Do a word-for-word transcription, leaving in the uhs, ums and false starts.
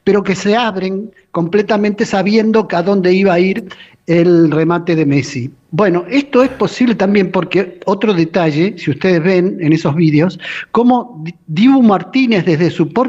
pero que se abren completamente sabiendo a dónde iba a ir el remate de Messi. Bueno, esto es posible también porque otro detalle, si ustedes ven en esos vídeos, cómo Dibu Martínez desde su